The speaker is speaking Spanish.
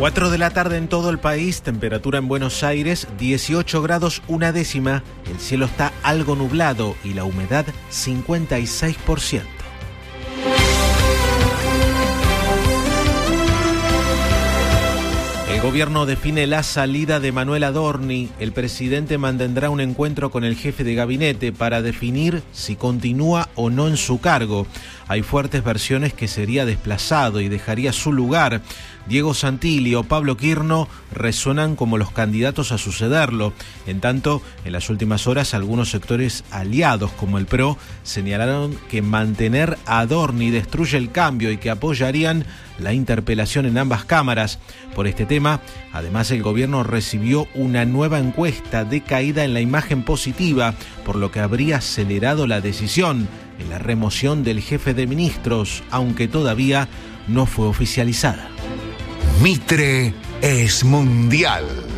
4 de la tarde en todo el país, temperatura en Buenos Aires 18 grados 1/10, el cielo está algo nublado y la humedad 56%. El gobierno define la salida de Manuel Adorni. El presidente mantendrá un encuentro con el jefe de gabinete para definir si continúa o no en su cargo. Hay fuertes versiones que sería desplazado y dejaría su lugar. Diego Santilli o Pablo Quirno resuenan como los candidatos a sucederlo. En tanto, en las últimas horas, algunos sectores aliados como el PRO señalaron que mantener a Adorni destruye el cambio y que apoyarían la interpelación en ambas cámaras. Por este tema, además, el gobierno recibió una nueva encuesta de caída en la imagen positiva, por lo que habría acelerado la decisión en la remoción del jefe de ministros, aunque todavía no fue oficializada. Mitre es mundial.